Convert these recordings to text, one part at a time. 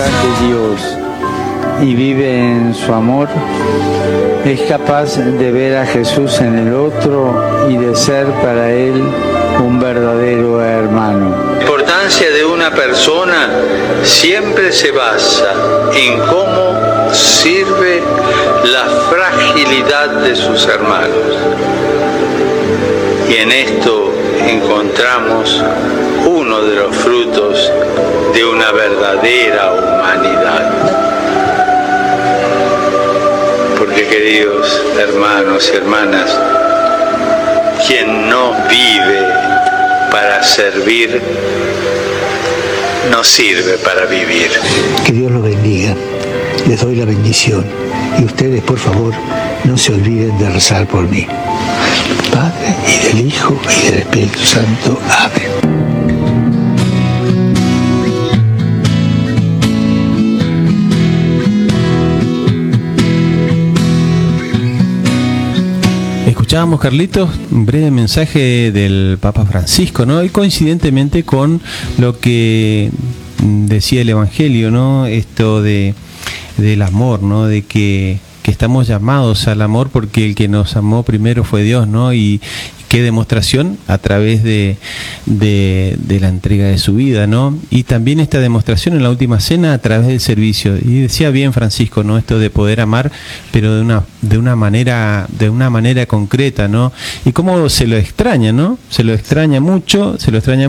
de Dios y vive en su amor, es capaz de ver a Jesús en el otro y de ser para él un verdadero hermano. La importancia de una persona siempre se basa en cómo sirve la fragilidad de sus hermanos. Y en esto encontramos uno de los frutos de una verdadera humanidad. Porque, queridos hermanos y hermanas, quien no vive para servir, no sirve para vivir. Que Dios los bendiga. Les doy la bendición. Y ustedes, por favor, no se olviden de rezar por mí. Padre, y del Hijo, y del Espíritu Santo. Amén. Escuchábamos, Carlitos, un breve mensaje del Papa Francisco, ¿no? Y coincidentemente con lo que decía el Evangelio, ¿no? Esto del amor, ¿no? De que estamos llamados al amor porque el que nos amó primero fue Dios, ¿no? Y qué demostración a través de la entrega de su vida, ¿no? Y también esta demostración en la última cena a través del servicio. Y decía bien Francisco, ¿no? Esto de poder amar, pero de una manera concreta, ¿no? Y cómo se lo extraña, ¿no? Se lo extraña mucho.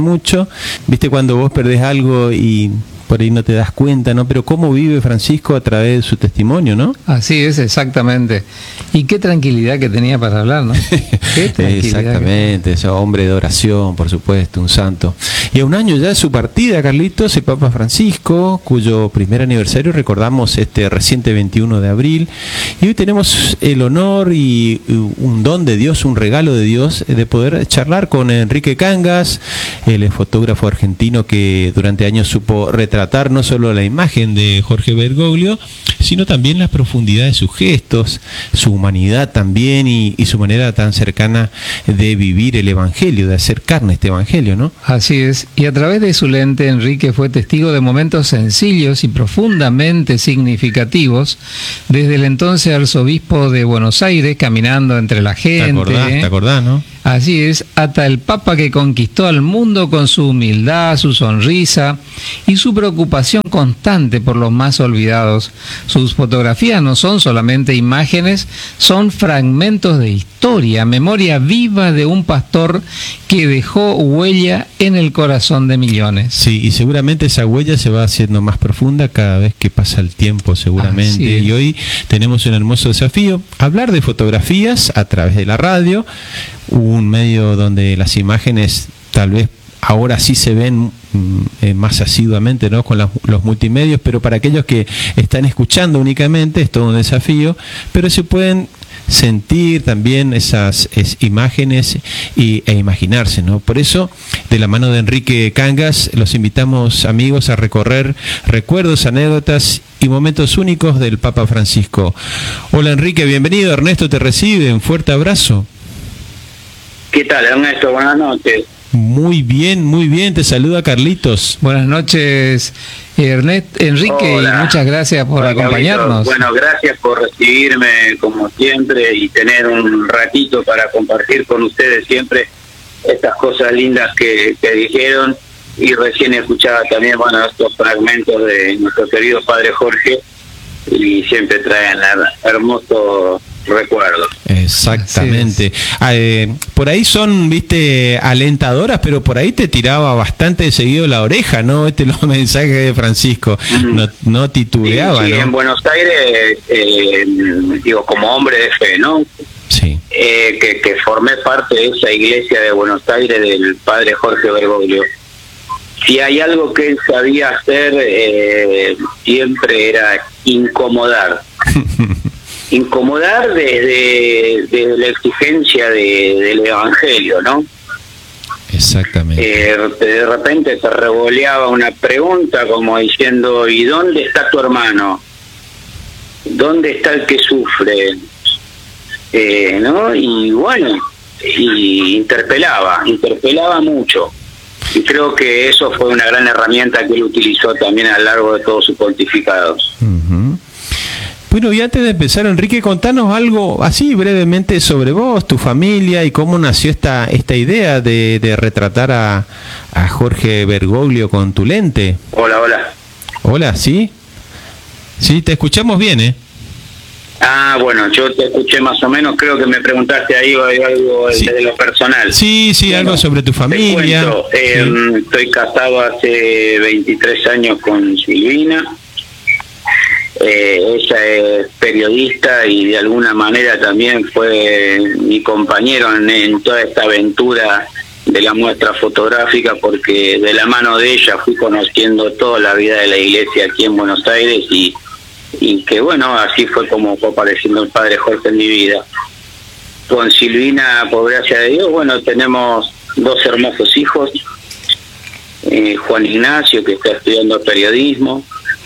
¿Viste cuando vos perdés algo y por ahí no te das cuenta, ¿no? Pero cómo vive Francisco a través de su testimonio, ¿no? Así es, exactamente. Y qué tranquilidad que tenía para hablar, ¿no? Qué tranquilidad. Exactamente, ese hombre de oración, por supuesto, un santo. Y a un año ya de su partida, Carlitos, el Papa Francisco, cuyo primer aniversario recordamos este reciente 21 de abril. Y hoy tenemos el honor y un don de Dios, un regalo de Dios, de poder charlar con Enrique Cangas, el fotógrafo argentino que durante años supo retratar no solo la imagen de Jorge Bergoglio, sino también la profundidad de sus gestos, su humanidad también y su manera tan cercana de vivir el Evangelio, de hacer carne este Evangelio, ¿no? Así es, y a través de su lente Enrique fue testigo de momentos sencillos y profundamente significativos, desde el entonces arzobispo de Buenos Aires caminando entre la gente. ¿Te acordás, no? Así es, hasta el Papa que conquistó al mundo con su humildad, su sonrisa y su preocupación constante por los más olvidados. Sus fotografías no son solamente imágenes, son fragmentos de historia, memoria viva de un pastor que dejó huella en el corazón de millones. Sí, y seguramente esa huella se va haciendo más profunda cada vez que pasa el tiempo, seguramente. Y hoy tenemos un hermoso desafío, hablar de fotografías a través de la radio, un medio donde las imágenes tal vez ahora sí se ven más asiduamente, ¿no? Con los multimedios, pero para aquellos que están escuchando únicamente es todo un desafío, pero se pueden sentir también esas imágenes e imaginarse, ¿no? Por eso, de la mano de Enrique Cangas, los invitamos, amigos, a recorrer recuerdos, anécdotas y momentos únicos del Papa Francisco. Hola Enrique, bienvenido. Ernesto te recibe, un fuerte abrazo. ¿Qué tal, Ernesto? Buenas noches. Muy bien, te saluda Carlitos. Buenas noches, Enrique. Hola. Y muchas gracias por acompañarnos. Bueno, gracias por recibirme como siempre y tener un ratito para compartir con ustedes siempre estas cosas lindas que dijeron. Y recién escuchaba también, bueno, estos fragmentos de nuestro querido Padre Jorge y siempre traen hermosos recuerdos. Exactamente. Por ahí son, viste, alentadoras, pero por ahí te tiraba bastante seguido la oreja, ¿no? Los mensajes de Francisco. No titubeaba, sí, ¿no? En Buenos Aires, digo, como hombre de fe, ¿no? Sí. Que formé parte de esa iglesia de Buenos Aires del padre Jorge Bergoglio. Si hay algo que él sabía hacer, siempre era incomodar. Incomodar desde la exigencia del Evangelio, ¿no? Exactamente. De repente te revoleaba una pregunta como diciendo, ¿y dónde está tu hermano? ¿Dónde está el que sufre? ¿No? Y bueno, y interpelaba mucho. Y creo que eso fue una gran herramienta que él utilizó también a lo largo de todo su pontificado. Ujú. Bueno, y antes de empezar, Enrique, contanos algo así brevemente sobre vos, tu familia y cómo nació esta idea de retratar a Jorge Bergoglio con tu lente. Hola, hola. Hola, ¿sí? Sí, te escuchamos bien, ¿eh? Ah, bueno, yo te escuché más o menos, creo que me preguntaste ahí algo Sí. de lo personal. Sí, Bueno, algo sobre tu familia. Te cuento, Sí. estoy casado hace 23 años con Silvina. Ella es periodista y de alguna manera también fue mi compañero en toda esta aventura de la muestra fotográfica, porque de la mano de ella fui conociendo toda la vida de la iglesia aquí en Buenos Aires y que bueno, así fue como fue apareciendo el Padre Jorge en mi vida. Con Silvina, por gracia de Dios, bueno, tenemos 2 hermosos hijos, Juan Ignacio, que está estudiando periodismo,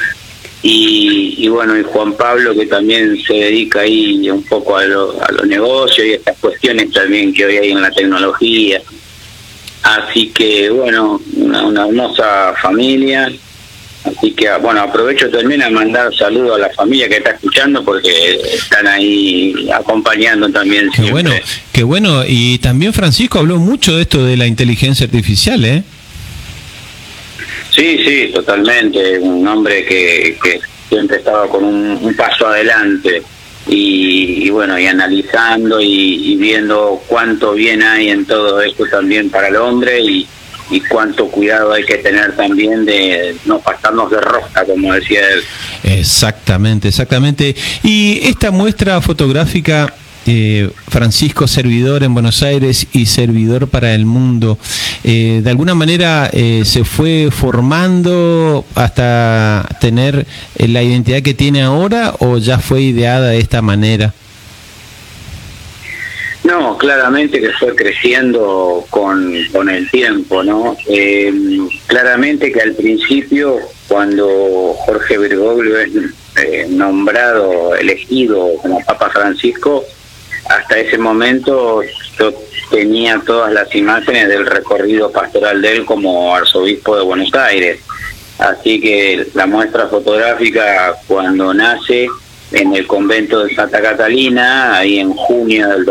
y bueno, y Juan Pablo, que también se dedica ahí un poco a los negocios y a estas cuestiones también que hoy hay en la tecnología. Así que bueno, una hermosa familia. Así que bueno, aprovecho también a mandar saludos a la familia que está escuchando, porque están ahí acompañando también siempre. Qué bueno. Y también Francisco habló mucho de esto de la inteligencia artificial, ¿eh? Sí, totalmente. Un hombre que siempre estaba con un paso adelante y bueno, y analizando y viendo cuánto bien hay en todo esto también para el hombre y cuánto cuidado hay que tener también de no pasarnos de rosca, como decía él. Exactamente. Y esta muestra fotográfica, Francisco, servidor en Buenos Aires y servidor para el mundo, de alguna manera se fue formando hasta tener la identidad que tiene ahora, o ya fue ideada de esta manera. No, claramente que fue creciendo con el tiempo, ¿no? Claramente que al principio, cuando Jorge Bergoglio es nombrado, elegido como Papa Francisco, hasta ese momento yo tenía todas las imágenes del recorrido pastoral de él como arzobispo de Buenos Aires. Así que la muestra fotográfica, cuando nace en el convento de Santa Catalina, ahí en junio del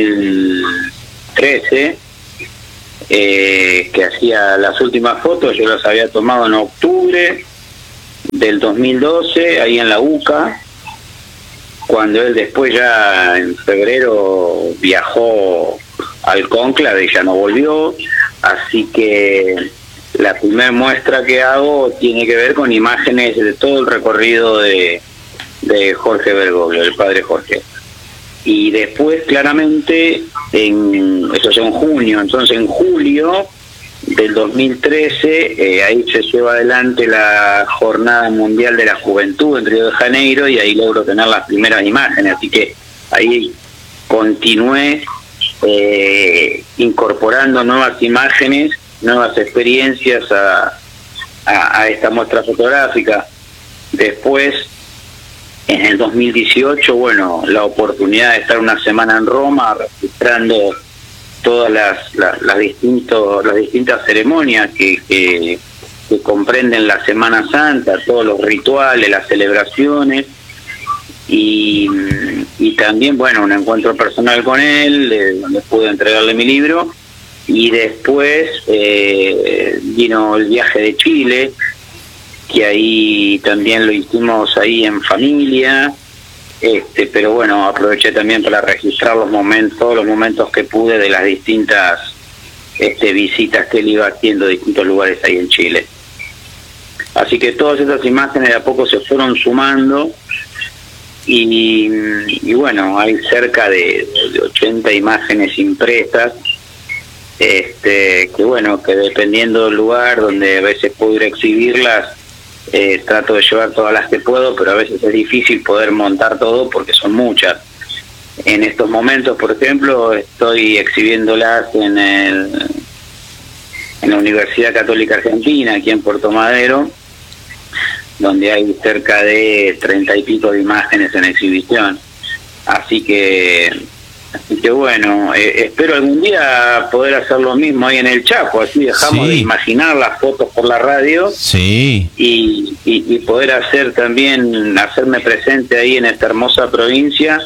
2013, que hacía las últimas fotos, yo las había tomado en octubre del 2012, ahí en la UCA, cuando él después ya en febrero viajó al cónclave y ya no volvió. Así que la primera muestra que hago tiene que ver con imágenes de todo el recorrido de Jorge Bergoglio, el Padre Jorge. Y después claramente, eso es en junio, entonces en julio del 2013, ahí se lleva adelante la Jornada Mundial de la Juventud en Río de Janeiro, y ahí logro tener las primeras imágenes. Así que ahí continué incorporando nuevas imágenes, nuevas experiencias a esta muestra fotográfica. Después, en el 2018, bueno, la oportunidad de estar una semana en Roma registrando todas las distintas ceremonias que comprenden la Semana Santa, todos los rituales, las celebraciones, y también, bueno, un encuentro personal con él, donde pude entregarle mi libro. Y después vino el viaje de Chile, que ahí también lo hicimos ahí en familia, pero bueno, aproveché también para registrar todos los momentos que pude de las distintas visitas que él iba haciendo a distintos lugares ahí en Chile. Así que todas esas imágenes de a poco se fueron sumando, y bueno, hay cerca de 80 imágenes impresas, que bueno, que dependiendo del lugar donde a veces puedo ir a exhibirlas, trato de llevar todas las que puedo, pero a veces es difícil poder montar todo porque son muchas. En estos momentos, por ejemplo, estoy exhibiéndolas en la Universidad Católica Argentina, aquí en Puerto Madero, donde hay cerca de 30 y pico de imágenes en exhibición. Así que Así que bueno, espero algún día poder hacer lo mismo ahí en el Chaco, así dejamos de imaginar las fotos por la radio y poder hacerme presente ahí en esta hermosa provincia,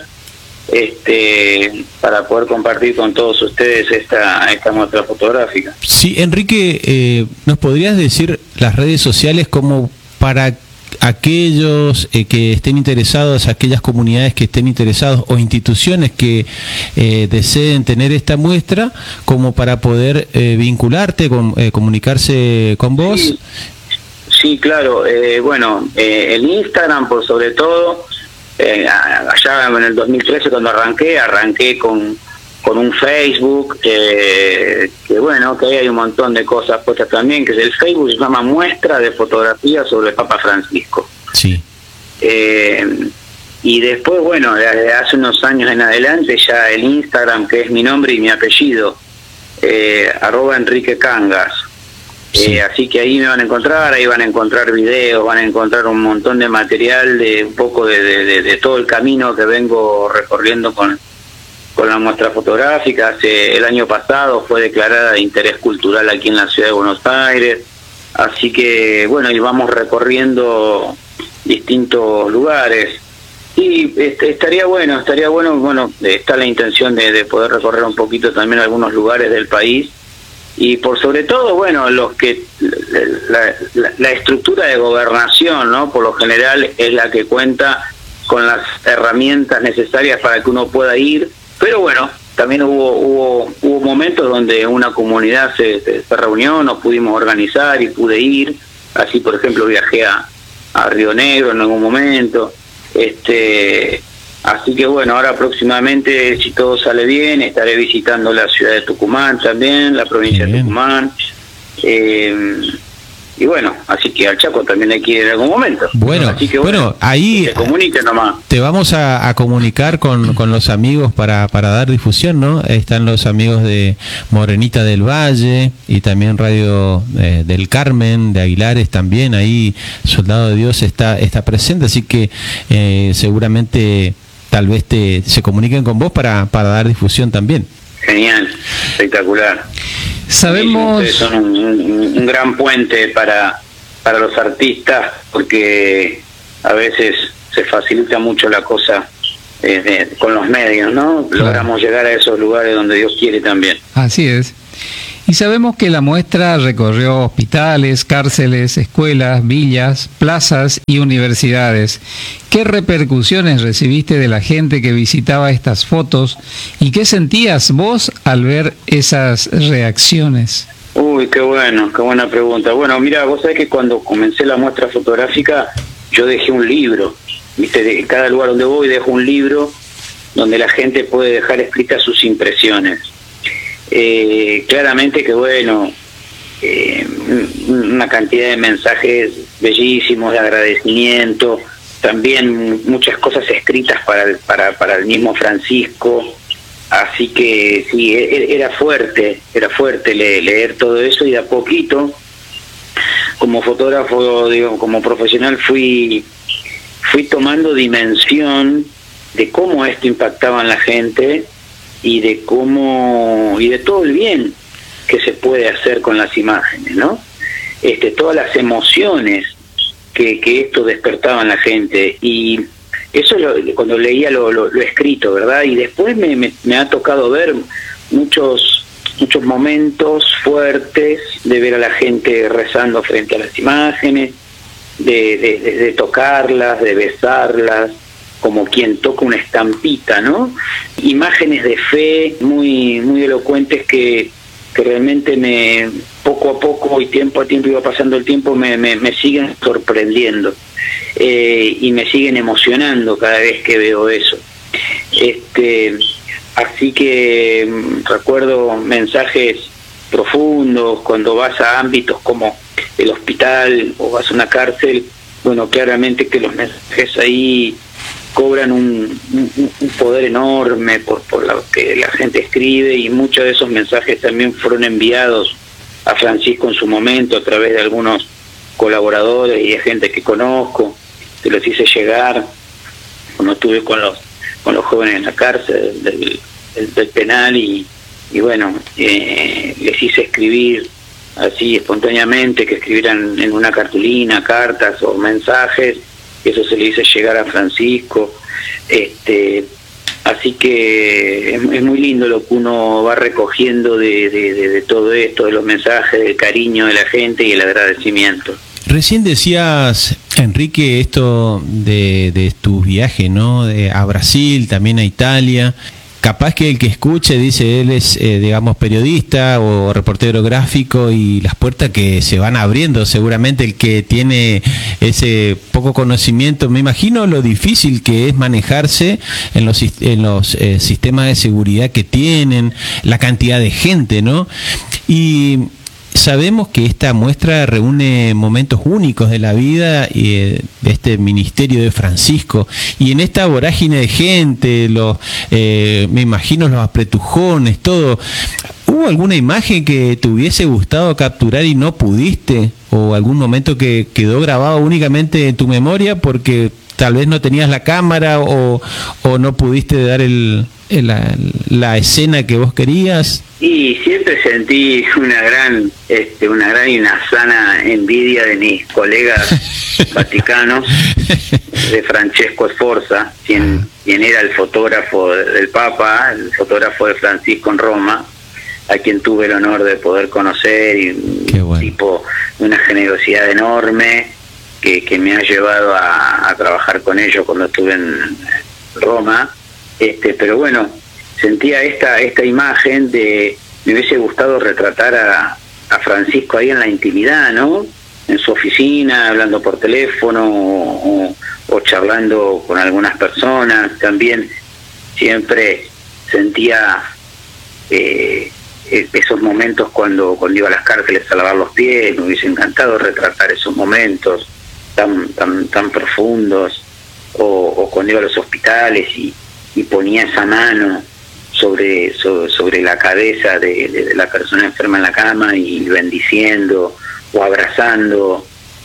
para poder compartir con todos ustedes esta muestra fotográfica. Sí, Enrique, ¿nos podrías decir las redes sociales como para aquellos que estén interesados, aquellas comunidades que estén interesados o instituciones que deseen tener esta muestra, como para poder vincularte, comunicarse con vos? Sí, claro. El Instagram, por sobre todo, allá en el 2013 cuando arranqué con un Facebook, que ahí hay un montón de cosas puestas también, que es el Facebook, se llama Muestra de Fotografía sobre el Papa Francisco. Sí. Y después, desde hace unos años en adelante, ya el Instagram, que es mi nombre y mi apellido, @Enrique Cangas. Sí. Así que ahí me van a encontrar, ahí van a encontrar videos, van a encontrar un montón de material de un poco de todo el camino que vengo recorriendo con la muestra fotográfica. El año pasado fue declarada de interés cultural aquí en la ciudad de Buenos Aires, así que y vamos recorriendo distintos lugares. Y estaría bueno, está la intención de poder recorrer un poquito también algunos lugares del país, y por sobre todo, los que la estructura de gobernación, ¿no?, por lo general es la que cuenta con las herramientas necesarias para que uno pueda ir. Pero también hubo momentos donde una comunidad se reunió, nos pudimos organizar y pude ir. Así, por ejemplo, viajé a Río Negro en algún momento. Así que ahora próximamente, si todo sale bien, estaré visitando la ciudad de Tucumán también, la provincia de Tucumán. Y así que al Chaco también hay que ir en algún momento. Así que ahí se comunique nomás. Te vamos a comunicar con los amigos para dar difusión, ¿no? Están los amigos de Morenita del Valle y también Radio del Carmen, de Aguilares también. Ahí Soldado de Dios está presente, así que seguramente tal vez se comuniquen con vos para dar difusión también. Genial, espectacular. Sabemos... Ustedes son un gran puente para los artistas, porque a veces se facilita mucho la cosa con los medios, ¿no? Claro. Logramos llegar a esos lugares donde Dios quiere también. Así es. Y sabemos que la muestra recorrió hospitales, cárceles, escuelas, villas, plazas y universidades. ¿Qué repercusiones recibiste de la gente que visitaba estas fotos y qué sentías vos al ver esas reacciones? Uy, qué buena pregunta. Mira, vos sabés que cuando comencé la muestra fotográfica yo dejé un libro, ¿viste? En cada lugar donde voy dejo un libro donde la gente puede dejar escritas sus impresiones. Claramente que una cantidad de mensajes bellísimos de agradecimiento, también muchas cosas escritas para el mismo Francisco, así que sí, era fuerte leer todo eso, y de a poquito, como fotógrafo, como profesional, fui tomando dimensión de cómo esto impactaba en la gente y de todo el bien que se puede hacer con las imágenes, ¿no? Todas las emociones que esto despertaba en la gente, y eso cuando leía lo escrito, ¿verdad? Y después me ha tocado ver muchos momentos fuertes de ver a la gente rezando frente a las imágenes, de tocarlas, de besarlas, como quien toca una estampita, ¿no? Imágenes de fe muy elocuentes que realmente poco a poco y tiempo a tiempo iba pasando el tiempo, me siguen sorprendiendo y me siguen emocionando cada vez que veo eso. Así que recuerdo mensajes profundos cuando vas a ámbitos como el hospital o vas a una cárcel. Claramente que los mensajes ahí cobran un poder enorme por lo que la gente escribe, y muchos de esos mensajes también fueron enviados a Francisco en su momento a través de algunos colaboradores y de gente que conozco. Se los hice llegar cuando estuve con los jóvenes en la cárcel del penal y bueno, les hice escribir así espontáneamente, que escribieran en una cartulina cartas o mensajes, eso se le hice llegar a Francisco. Así que es muy lindo lo que uno va recogiendo de todo esto, de los mensajes, del cariño de la gente y el agradecimiento. Recién decías, Enrique, esto de tus viajes, ¿no? A Brasil, también a Italia. Capaz que el que escuche dice, él es, digamos, periodista o reportero gráfico, y las puertas que se van abriendo, seguramente el que tiene ese poco conocimiento, me imagino lo difícil que es manejarse en los sistemas de seguridad que tienen, la cantidad de gente, ¿no? Y sabemos que esta muestra reúne momentos únicos de la vida de este ministerio de Francisco, y en esta vorágine de gente, me imagino los apretujones, todo. ¿Hubo alguna imagen que te hubiese gustado capturar y no pudiste? ¿O algún momento que quedó grabado únicamente en tu memoria porque tal vez no tenías la cámara o no pudiste dar la escena que vos querías? Y siempre sentí una gran y una sana envidia de mis colegas vaticanos, de Francesco Sforza, quien era el fotógrafo del Papa, el fotógrafo de Francisco en Roma, a quien tuve el honor de poder conocer, y un tipo de una generosidad enorme que me ha llevado a trabajar con ellos cuando estuve en Roma. Pero bueno, sentía esta imagen me hubiese gustado retratar a Francisco ahí en la intimidad, ¿no? En su oficina, hablando por teléfono o charlando con algunas personas. También siempre sentía esos momentos cuando iba a las cárceles a lavar los pies. Me hubiese encantado retratar esos momentos tan profundos, o cuando iba a los hospitales y ponía esa mano sobre la cabeza de la persona enferma en la cama y bendiciendo o abrazando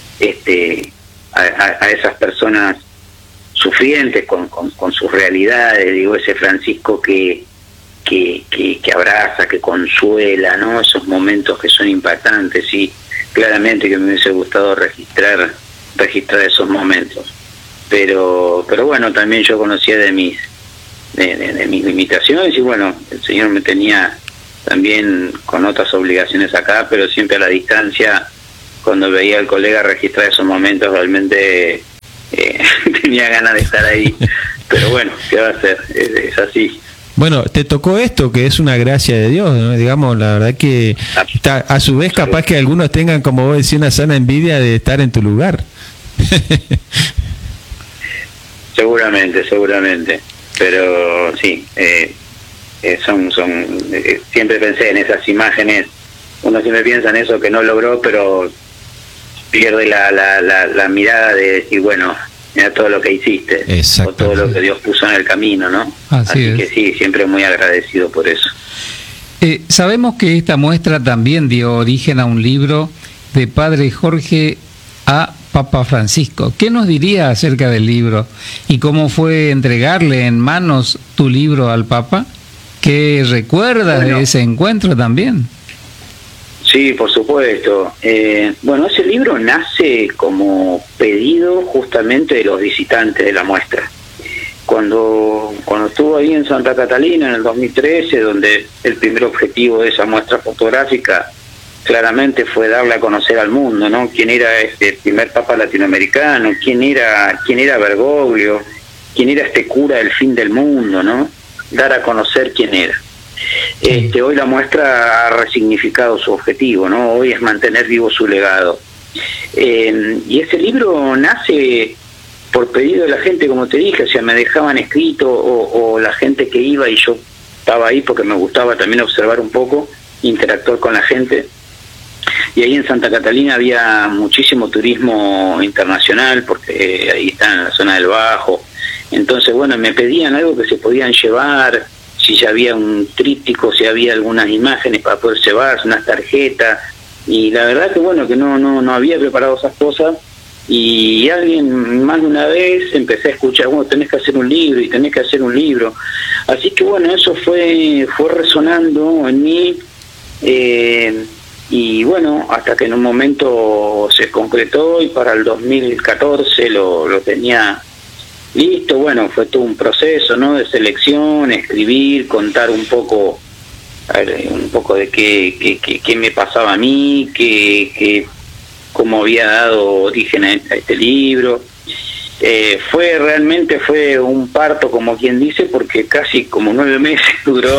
a esas personas sufrientes con sus realidades. Digo, ese Francisco que abraza, que consuela, ¿no? Esos momentos que son impactantes, y claramente que me hubiese gustado registrar esos momentos. Pero bueno, también yo conocía de mis limitaciones, y bueno, el Señor me tenía también con otras obligaciones acá, pero siempre a la distancia. Cuando veía al colega registrar esos momentos, realmente tenía ganas de estar ahí. Pero bueno, ¿qué va a hacer? Es así. Bueno, te tocó esto, que es una gracia de Dios, ¿no? Digamos, la verdad que a su vez capaz que algunos tengan, como vos decís, una sana envidia de estar en tu lugar. Seguramente. Pero sí, siempre pensé en esas imágenes. Uno siempre piensa en eso que no logró, pero pierde la mirada de decir, bueno, mira todo lo que hiciste, o todo lo que Dios puso en el camino, ¿no? Así que sí, siempre muy agradecido por eso. Sabemos que esta muestra también dio origen a un libro de Padre Jorge a Papa Francisco. ¿Qué nos diría acerca del libro y cómo fue entregarle en manos tu libro al Papa? ¿Qué recuerdas de ese encuentro también? Sí, por supuesto. Bueno, ese libro nace como pedido justamente de los visitantes de la muestra. Cuando estuvo ahí en Santa Catalina en el 2013, donde el primer objetivo de esa muestra fotográfica claramente fue darle a conocer al mundo, ¿no? Quién era este primer papa latinoamericano, quién era Bergoglio, quién era este cura del fin del mundo, ¿no? Dar a conocer quién era. Hoy la muestra ha resignificado su objetivo, ¿no? Hoy es mantener vivo su legado. Y ese libro nace por pedido de la gente, como te dije, o sea, me dejaban escrito, o la gente que iba, y yo estaba ahí porque me gustaba también observar un poco, interactuar con la gente. Y ahí en Santa Catalina había muchísimo turismo internacional, porque ahí está en la zona del Bajo. Entonces, bueno, me pedían algo que se podían llevar, si ya había un tríptico, si había algunas imágenes para poder llevarse, unas tarjetas. Y la verdad que bueno, que no había preparado esas cosas, y alguien más de una vez empecé a escuchar, bueno, tenés que hacer un libro y tenés que hacer un libro. Así que bueno, eso fue resonando en mí, y bueno, hasta que en un momento se concretó y para el 2014 lo tenía listo. Bueno, fue todo un proceso, ¿no?, de selección, escribir, contar un poco de qué me pasaba a mí, cómo había dado origen a este libro. Realmente fue un parto, como quien dice, porque casi como 9 meses duró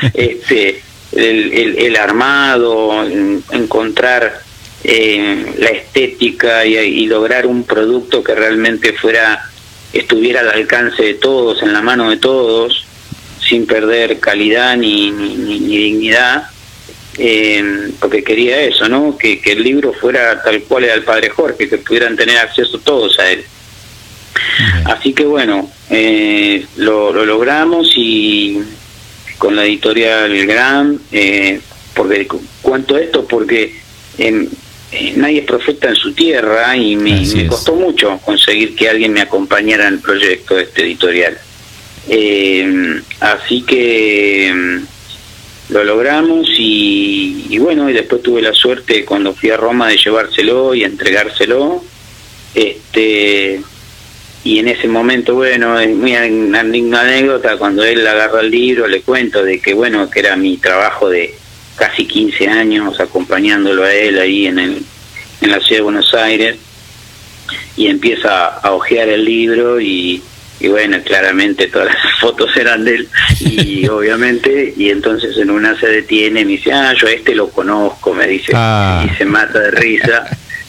el armado, encontrar la estética y lograr un producto que realmente estuviera al alcance de todos, en la mano de todos, sin perder calidad ni dignidad, porque quería eso, ¿no?, que el libro fuera tal cual era el Padre Jorge, que pudieran tener acceso todos a él. Así que bueno, lo logramos, y con la editorial Gran, porque cuento esto porque nadie es profeta en su tierra, y me costó mucho conseguir que alguien me acompañara en el proyecto editorial. Así que lo logramos, y bueno, y después tuve la suerte cuando fui a Roma de llevárselo y entregárselo, y en ese momento, bueno, es muy una anécdota, cuando él agarra el libro le cuento de que bueno, que era mi trabajo de casi 15 años acompañándolo a él ahí en la ciudad de Buenos Aires, y empieza a hojear el libro, y bueno, claramente todas las fotos eran de él, y obviamente, y entonces en una se detiene y me dice, yo lo conozco, me dice, y se mata de risa,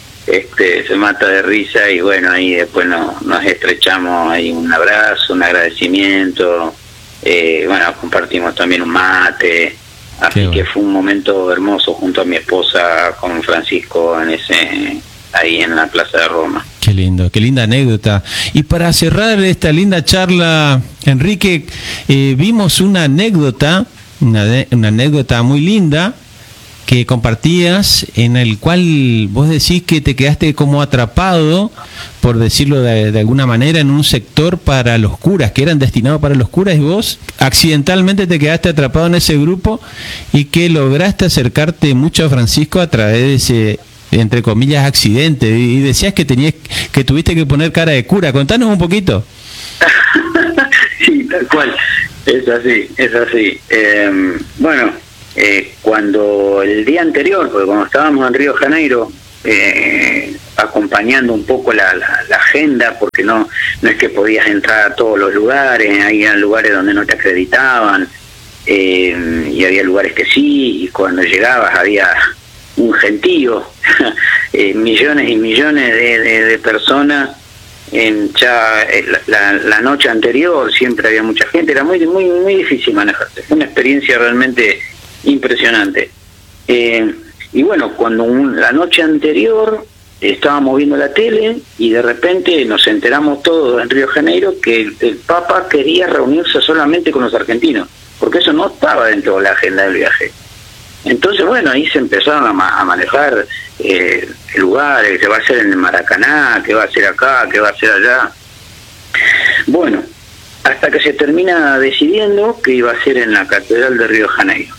y bueno, ahí después nos estrechamos ahí un abrazo, un agradecimiento, bueno, compartimos también un mate, así que fue un momento hermoso junto a mi esposa con Francisco ahí en la Plaza de Roma. Qué lindo, qué linda anécdota. Y para cerrar esta linda charla, Enrique, vimos una anécdota muy linda que compartías, en el cual vos decís que te quedaste como atrapado, por decirlo de alguna manera, en un sector para los curas, que eran destinados para los curas, y vos accidentalmente te quedaste atrapado en ese grupo, y que lograste acercarte mucho a Francisco a través de ese, entre comillas, accidente, y decías que tuviste que poner cara de cura. Contanos un poquito. Sí, tal cual, es así. Bueno, cuando el día anterior, porque cuando estábamos en Río de Janeiro, acompañando un poco la agenda, porque no es que podías entrar a todos los lugares, había lugares donde no te acreditaban, y había lugares que sí, y cuando llegabas había un gentío, millones y millones de personas. La noche anterior siempre había mucha gente, era muy difícil manejarse, fue una experiencia realmente impresionante. Y bueno, cuando la noche anterior estábamos viendo la tele, y de repente nos enteramos todos en Río de Janeiro que el Papa quería reunirse solamente con los argentinos, porque eso no estaba dentro de la agenda del viaje. Entonces, bueno, ahí se empezaron a manejar lugares, que va a ser en el Maracaná, que va a ser acá, que va a ser allá. Bueno, hasta que se termina decidiendo que iba a ser en la Catedral de Río de Janeiro.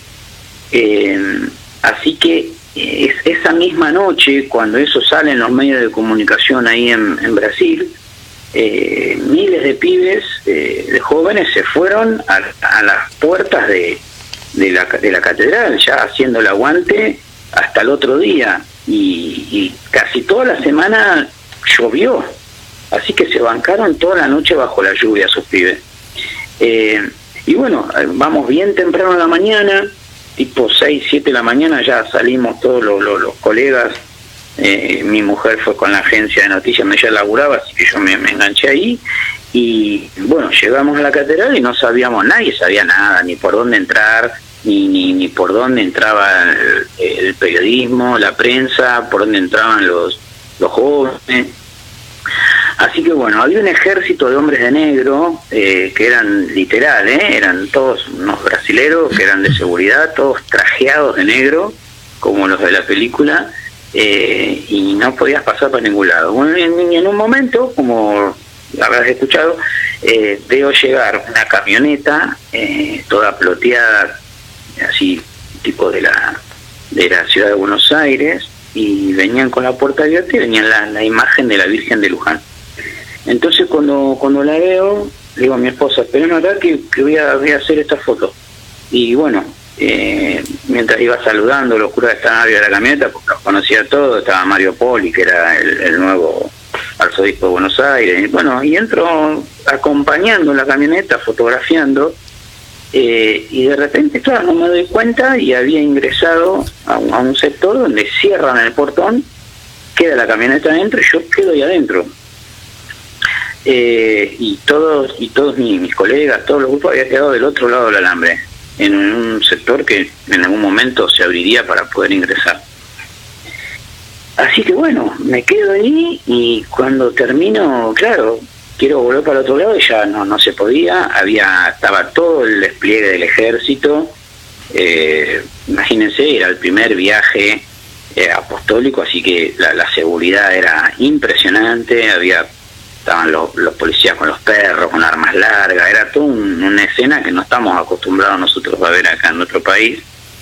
Así que esa misma noche, cuando eso sale en los medios de comunicación ahí en Brasil, miles de pibes, de jóvenes, se fueron a las puertas de la catedral, ya haciendo el aguante hasta el otro día, y casi toda la semana llovió, así que se bancaron toda la noche bajo la lluvia esos pibes. Y bueno, vamos bien temprano en la mañana, tipo 6, 7 de la mañana, ya salimos todos los colegas. Mi mujer fue con la agencia de noticias, ella laburaba, así que yo me enganché ahí, y bueno, llegamos a la catedral y no sabíamos, nadie sabía nada, ni por dónde entrar, ni por dónde entraba el periodismo, la prensa, por dónde entraban los jóvenes. Así que bueno, había un ejército de hombres de negro, que eran literal, eran todos unos brasileros que eran de seguridad, todos trajeados de negro, como los de la película, y no podías pasar por ningún lado. Bueno, en un momento, como habrás escuchado, veo llegar una camioneta toda ploteada, así tipo de la ciudad de Buenos Aires, y venían con la puerta abierta y venían la imagen de la Virgen de Luján. Entonces cuando la veo, le digo a mi esposa, esperen acá que voy a hacer esta foto. Y bueno, mientras iba saludando, los curas estaban arriba de la camioneta, porque los conocía todos, estaba Mario Poli, que era el nuevo arzobispo de Buenos Aires, y bueno, y entro acompañando la camioneta, fotografiando, y de repente, claro, no me doy cuenta y había ingresado a un sector donde cierran el portón, queda la camioneta adentro y yo quedo ahí adentro. Y todos mis colegas, todos los grupos habían quedado del otro lado del alambre, en un sector que en algún momento se abriría para poder ingresar. Así que bueno, me quedo ahí y cuando termino, claro, quiero volver para el otro lado y ya no se podía, estaba todo el despliegue del ejército, imagínense, era el primer viaje apostólico, así que la seguridad era impresionante, estaban los policías con los perros, con armas largas, era toda una escena que no estamos acostumbrados nosotros a ver acá en nuestro país.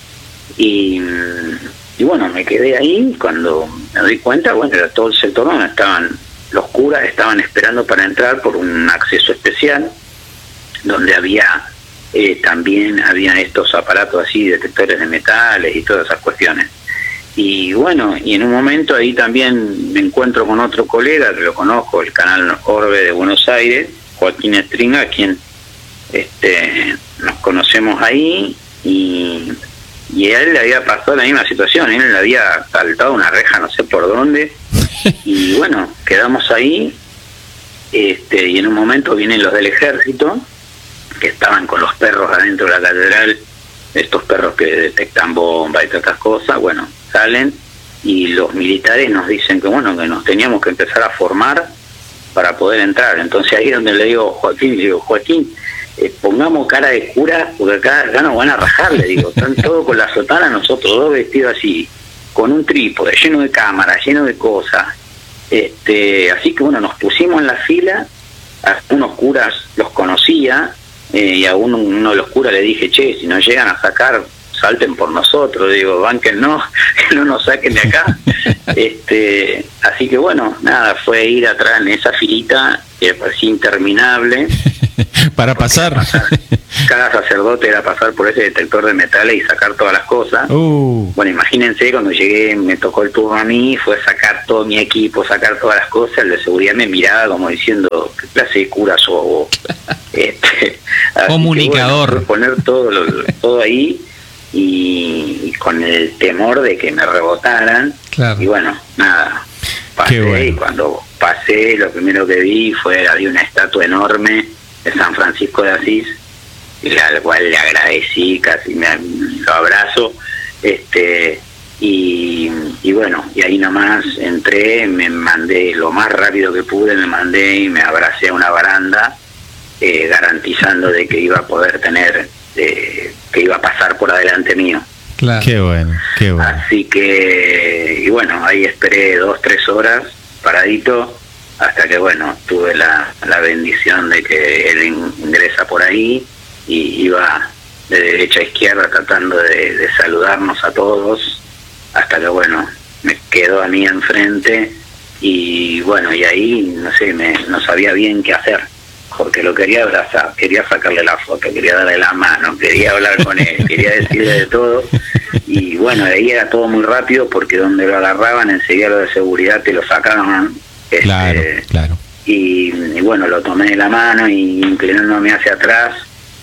Y bueno, me quedé ahí, cuando me doy cuenta, bueno, era todo el sector donde los curas estaban esperando para entrar por un acceso especial, donde también había estos aparatos así, detectores de metales y todas esas cuestiones. Y bueno, y en un momento ahí también me encuentro con otro colega que lo conozco, el canal Orbe de Buenos Aires, Joaquín Stringa, a quien nos conocemos ahí, y a él le había pasado la misma situación, él le había saltado una reja no sé por dónde, y bueno, quedamos ahí, y en un momento vienen los del ejército, que estaban con los perros adentro de la catedral, estos perros que detectan bombas y todas estas cosas, bueno, salen y los militares nos dicen que bueno, que nos teníamos que empezar a formar para poder entrar. Entonces ahí es donde le digo Joaquín, pongamos cara de cura, porque acá nos van a rajar, le digo, están todos con la sotana, nosotros dos vestidos así, con un trípode, lleno de cámaras, lleno de cosas. Así que bueno, nos pusimos en la fila, a unos curas los conocía, y a uno de los curas le dije, che, si nos llegan a sacar, salten por nosotros, digo, bánquennos, que no nos saquen de acá. Así que bueno, nada, fue ir atrás en esa filita que parecía interminable. Para pasar. Cada sacerdote era pasar por ese detector de metales y sacar todas las cosas. Bueno, imagínense, cuando llegué, me tocó el turno a mí, fue sacar todo mi equipo, sacar todas las cosas, el de seguridad me miraba como diciendo, ¿qué clase de cura sos vos? Comunicador. Que, bueno, poner todo ahí y con el temor de que me rebotaran. Claro. Y bueno, nada, pasé. Bueno. Y cuando pasé, lo primero que vi había una estatua enorme de San Francisco de Asís, al cual le agradecí, casi lo abrazo, y bueno, y ahí nomás entré, me mandé lo más rápido que pude, y me abracé a una baranda, garantizando de que iba a poder tener, que iba a pasar por adelante mío. Claro. Qué bueno. Así que, y bueno, ahí esperé 2-3 horas paradito, hasta que bueno, tuve la bendición de que él ingresa por ahí y iba de derecha a izquierda tratando de saludarnos a todos, hasta que bueno, me quedó a mí enfrente y bueno, y ahí no sé, no sabía bien qué hacer, porque lo quería abrazar, quería sacarle la foto, quería darle la mano, quería hablar con él, quería decirle de todo, y bueno, de ahí era todo muy rápido, porque donde lo agarraban enseguida lo de seguridad te lo sacaban. Claro. Y bueno, lo tomé de la mano y inclinándome hacia atrás,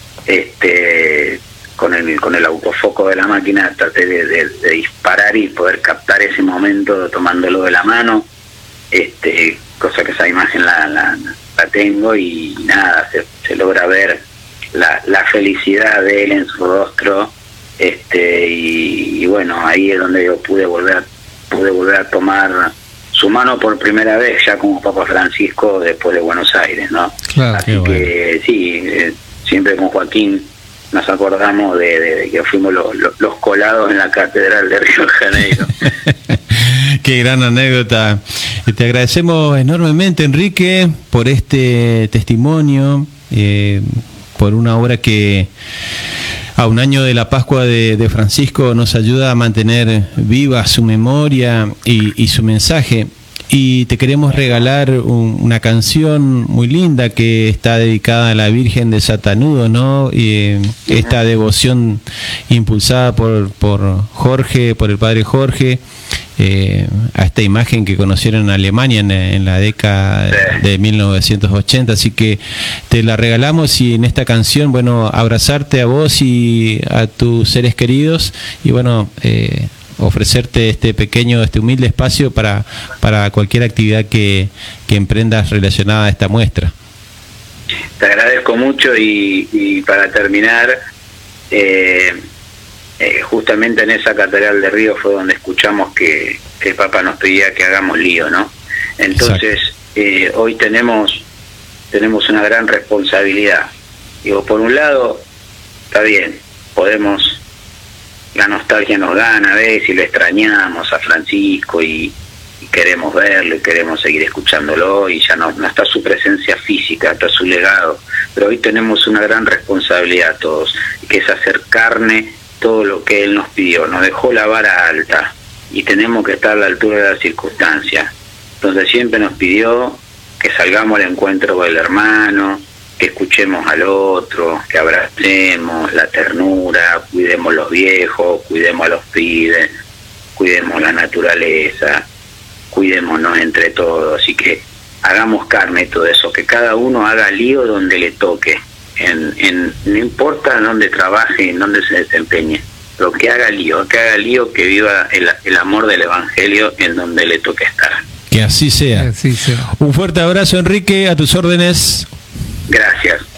con el autofoco de la máquina traté de disparar y poder captar ese momento tomándolo de la mano, cosa que esa imagen la tengo, y nada, se logra ver la felicidad de él en su rostro, y bueno, ahí es donde yo pude volver a tomar su mano por primera vez, ya como Papa Francisco después de Buenos Aires, ¿no? Claro, así que sí, siempre con Joaquín nos acordamos de que fuimos los colados en la catedral de Río de Janeiro. Qué gran anécdota. Te agradecemos enormemente, Enrique, por este testimonio, por una obra que a un año de la Pascua de Francisco nos ayuda a mantener viva su memoria y su mensaje. Y te queremos regalar una canción muy linda que está dedicada a la Virgen de Satanudo, ¿no? Y esta devoción impulsada por Jorge, por el padre Jorge, a esta imagen que conocieron en Alemania en la década de 1980. Así que te la regalamos, y en esta canción, bueno, abrazarte a vos y a tus seres queridos, y bueno, ofrecerte este humilde espacio para cualquier actividad que emprendas relacionada a esta muestra. Te agradezco mucho, y para terminar, justamente en esa catedral de Río fue donde escuchamos que el Papa nos pedía que hagamos lío, ¿no? Entonces, hoy tenemos una gran responsabilidad. Digo, por un lado, está bien, la nostalgia nos gana a veces y lo extrañamos a Francisco y queremos verlo y queremos seguir escuchándolo, y ya no está su presencia física, está su legado, pero hoy tenemos una gran responsabilidad todos, que es hacer carne todo lo que él nos pidió. Nos dejó la vara alta y tenemos que estar a la altura de las circunstancias. Entonces siempre nos pidió que salgamos al encuentro del hermano, que escuchemos al otro, que abracemos la ternura, cuidemos los viejos, cuidemos a los pibes, cuidemos la naturaleza, cuidémonos entre todos. Así que hagamos carne todo eso, que cada uno haga lío donde le toque, no importa en dónde trabaje, en dónde se desempeñe, pero que haga lío, que viva el amor del Evangelio en donde le toque estar. Que así sea. Así sea. Un fuerte abrazo, Enrique, a tus órdenes. Gracias.